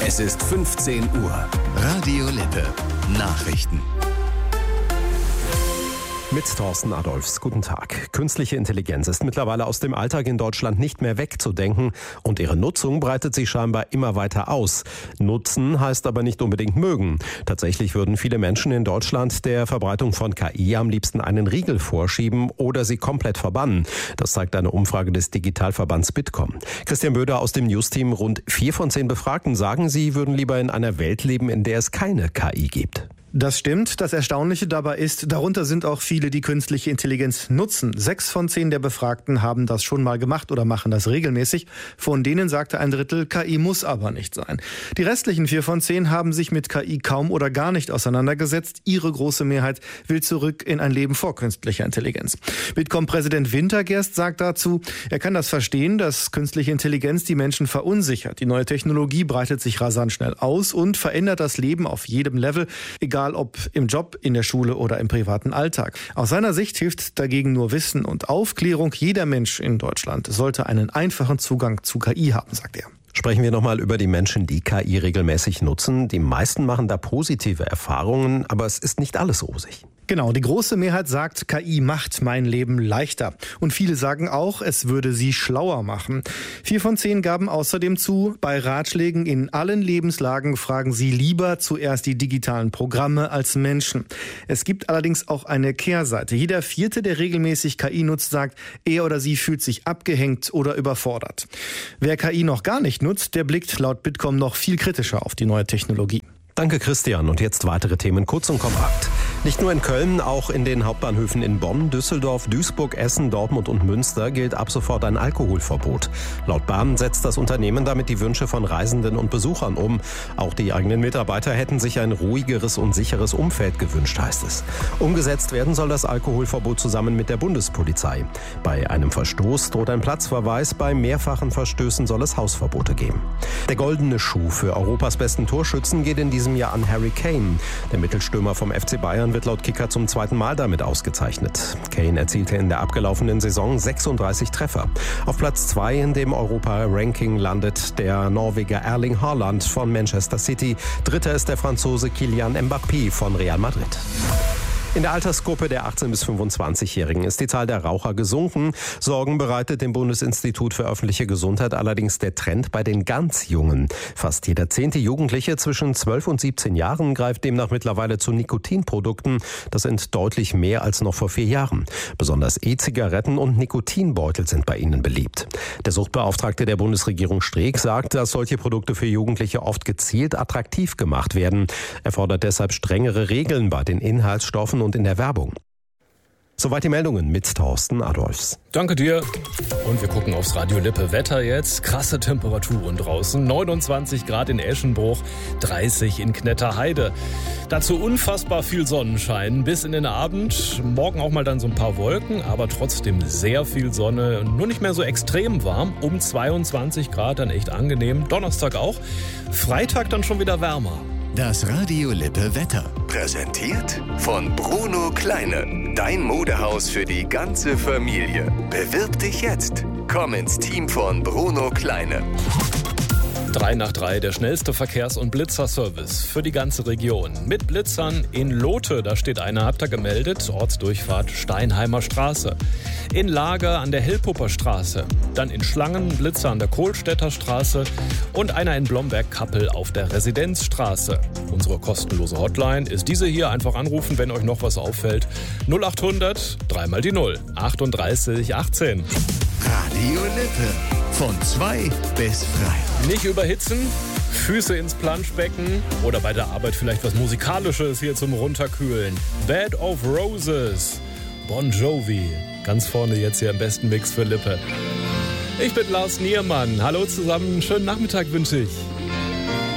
Es ist 15 Uhr. Radio Lippe. Nachrichten. Mit Thorsten Adolphs. Guten Tag. Künstliche Intelligenz ist mittlerweile aus dem Alltag in Deutschland nicht mehr wegzudenken und ihre Nutzung breitet sich scheinbar immer weiter aus. Nutzen heißt aber nicht unbedingt mögen. Tatsächlich würden viele Menschen in Deutschland der Verbreitung von KI am liebsten einen Riegel vorschieben oder sie komplett verbannen. Das zeigt eine Umfrage des Digitalverbands Bitkom. Christian Böder aus dem News-Team. Rund 4 von 10 Befragten sagen, sie würden lieber in einer Welt leben, in der es keine KI gibt. Das stimmt. Das Erstaunliche dabei ist, darunter sind auch viele, die künstliche Intelligenz nutzen. 6 von 10 der Befragten haben das schon mal gemacht oder machen das regelmäßig. Von denen sagte ein Drittel, KI muss aber nicht sein. Die restlichen 4 von 10 haben sich mit KI kaum oder gar nicht auseinandergesetzt. Ihre große Mehrheit will zurück in ein Leben vor künstlicher Intelligenz. Bitkom-Präsident Wintergerst sagt dazu, er kann das verstehen, dass künstliche Intelligenz die Menschen verunsichert. Die neue Technologie breitet sich rasant schnell aus und verändert das Leben auf jedem Level, egal ob im Job, in der Schule oder im privaten Alltag. Aus seiner Sicht hilft dagegen nur Wissen und Aufklärung. Jeder Mensch in Deutschland sollte einen einfachen Zugang zu KI haben, sagt er. Sprechen wir nochmal über die Menschen, die KI regelmäßig nutzen. Die meisten machen da positive Erfahrungen, aber es ist nicht alles rosig. Genau, die große Mehrheit sagt, KI macht mein Leben leichter. Und viele sagen auch, es würde sie schlauer machen. 4 von 10 gaben außerdem zu, bei Ratschlägen in allen Lebenslagen fragen sie lieber zuerst die digitalen Programme als Menschen. Es gibt allerdings auch eine Kehrseite. Jeder 4., der regelmäßig KI nutzt, sagt, er oder sie fühlt sich abgehängt oder überfordert. Wer KI noch gar nicht nutzt, der blickt laut Bitkom noch viel kritischer auf die neue Technologie. Danke, Christian. Und jetzt weitere Themen kurz und kompakt. Nicht nur in Köln, auch in den Hauptbahnhöfen in Bonn, Düsseldorf, Duisburg, Essen, Dortmund und Münster gilt ab sofort ein Alkoholverbot. Laut Bahn setzt das Unternehmen damit die Wünsche von Reisenden und Besuchern um. Auch die eigenen Mitarbeiter hätten sich ein ruhigeres und sicheres Umfeld gewünscht, heißt es. Umgesetzt werden soll das Alkoholverbot zusammen mit der Bundespolizei. Bei einem Verstoß droht ein Platzverweis, bei mehrfachen Verstößen soll es Hausverbote geben. Der goldene Schuh für Europas besten Torschützen geht in diesem Jahr an Harry Kane. Der Mittelstürmer vom FC Bayern wird laut Kicker zum 2. Mal damit ausgezeichnet. Kane erzielte in der abgelaufenen Saison 36 Treffer. Auf Platz 2 in dem Europa-Ranking landet der Norweger Erling Haaland von Manchester City. Dritter ist der Franzose Kylian Mbappé von Real Madrid. In der Altersgruppe der 18- bis 25-Jährigen ist die Zahl der Raucher gesunken. Sorgen bereitet dem Bundesinstitut für öffentliche Gesundheit allerdings der Trend bei den ganz Jungen. Fast jeder 10. Jugendliche zwischen 12 und 17 Jahren greift demnach mittlerweile zu Nikotinprodukten. Das sind deutlich mehr als noch vor 4 Jahren. Besonders E-Zigaretten und Nikotinbeutel sind bei ihnen beliebt. Der Suchtbeauftragte der Bundesregierung Streeck sagt, dass solche Produkte für Jugendliche oft gezielt attraktiv gemacht werden. Er fordert deshalb strengere Regeln bei den Inhaltsstoffen und in der Werbung. Soweit die Meldungen mit Thorsten Adolphs. Danke dir. Und wir gucken aufs Radio Lippe. Wetter jetzt. Krasse Temperaturen draußen. 29 Grad in Eschenbruch, 30 in Knetterheide. Dazu unfassbar viel Sonnenschein bis in den Abend. Morgen auch mal dann so ein paar Wolken, aber trotzdem sehr viel Sonne. Nur nicht mehr so extrem warm. Um 22 Grad, dann echt angenehm. Donnerstag auch. Freitag dann schon wieder wärmer. Das Radio Lippe Wetter. Präsentiert von Bruno Kleine. Dein Modehaus für die ganze Familie. Bewirb dich jetzt. Komm ins Team von Bruno Kleine. 3 nach 3, der schnellste Verkehrs- und Blitzerservice für die ganze Region. Mit Blitzern in Lote, da steht einer, habt ihr gemeldet, Ortsdurchfahrt Steinheimer Straße. In Lager an der Hillpupper Straße. Dann in Schlangen, Blitzer an der Kohlstädter Straße und einer in Blomberg-Kappel auf der Residenzstraße. Unsere kostenlose Hotline ist diese hier. Einfach anrufen, wenn euch noch was auffällt. 0800 3 mal die 0 38 18. Radio Lippe. Von 2 bis frei. Nicht überhitzen, Füße ins Planschbecken oder bei der Arbeit vielleicht was Musikalisches hier zum Runterkühlen. Bed of Roses, Bon Jovi. Ganz vorne jetzt hier im besten Mix für Lippe. Ich bin Lars Niermann. Hallo zusammen, schönen Nachmittag wünsche ich.